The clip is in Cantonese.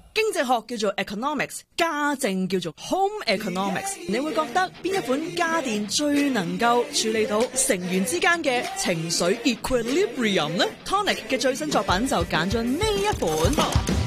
經濟學叫做 economics， 家政叫做 home economics。你會覺得邊一款家電最能夠處理到成員之間嘅情緒 equilibrium 呢？Tonic 嘅最新作品就揀咗呢一款。